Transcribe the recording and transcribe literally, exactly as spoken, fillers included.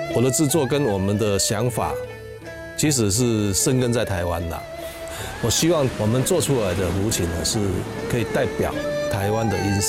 我的制作跟我们的想法，其实是生根在台湾的。我希望我们做出来的胡琴呢，是可以代表台湾的音色。